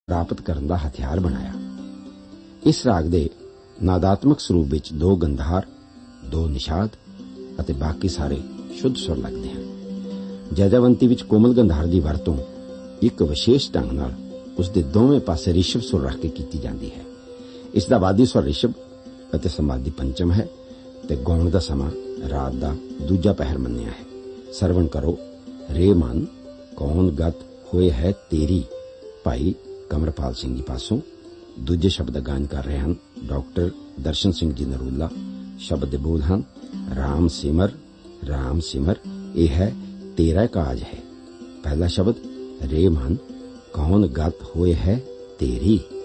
ਪ੍ਰਾਪਤ ਕਰਨ ਦਾ ਹਥਿਆਰ ਬਣਾਇਆ। ਇਸ ਰਾਗ ਦੇ ਨਾਦਾਤਮਕ ਸਰੂਪ ਵਿੱਚ 2 ਗੰਧਾਰ, 2 ਨਿਸ਼ਾਦ ਅਤੇ ਬਾਕੀ ਸਾਰੇ ਸ਼ੁੱਧ ਸੁਰ ਲੱਗਦੇ ਹਨ। ਜੈਜਾਵੰਤੀ ਵਿੱਚ ਕੋਮਲ ਗੰਧਾਰ ਦੀ ਵਰਤੋਂ ਇੱਕ ਵਿਸ਼ੇਸ਼ ਢੰਗ ਨਾਲ ਉਸਦੇ ਦੋਵੇਂ ਪਾਸੇ ਰਿਸ਼ਭ ਸੁਰ ਰੱਖ ਕੇ ਕੀਤੀ ਜਾਂਦੀ ਹੈ। ਇਸ ਦਾ ਵਾਦੀ ਸਵਰ ਰਿਸ਼ਭ ਅਤੇ ਸਮਾਧੀ ਪੰਚਮ ਹੈ ਤੇ ਗਾਉਣ ਦਾ ਸਮਾਂ ਰਾਤ ਦਾ ਦੂਜਾ ਪਹਿਰ ਮੰਨਿਆ ਹੈ। ਸਰਵਣ ਕਰੋ ਰੇ ਮਨ ਕੌਣ ਗਤ ਹੋਏ ਹੈ ਤੇਰੀ, ਭਾਈ ਕਮਰਪਾਲ ਸਿੰਘ ਜੀ ਪਾਸੋਂ। ਦੂਜੇ ਸ਼ਬਦ ਦਾ ਗਾਇਨ ਕਰ ਰਹੇ ਹਨ ਡਾਕਟਰ ਦਰਸ਼ਨ ਸਿੰਘ ਜੀ ਨਰੂਲਾ। ਸ਼ਬਦ ਦੇ ਬੋਲ ਹਨ ਰਾਮ ਸਿਮਰ ਰਾਮ ਸਿਮਰ, ਇਹ ਹੈ ਤੇਰਾ ਕਾਜ ਹੈ। ਪਹਿਲਾ ਸ਼ਬਦ ਰੇ ਮਨ ਕੌਣ ਗਤ ਹੋਏ ਹੈ ਤੇਰੀ।